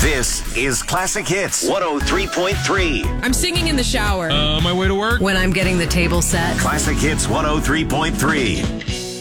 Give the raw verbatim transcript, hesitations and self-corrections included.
This is Classic Hits one oh three point three. I'm singing in the shower. Uh, my way to work. When I'm getting the table set. Classic Hits one oh three point three.